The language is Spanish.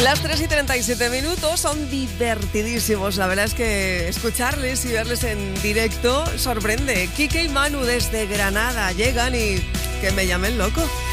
Las 3:37 son divertidísimos. La verdad es que escucharles y verles en directo sorprende. Quique y Manu desde Granada llegan y que me llamen loco.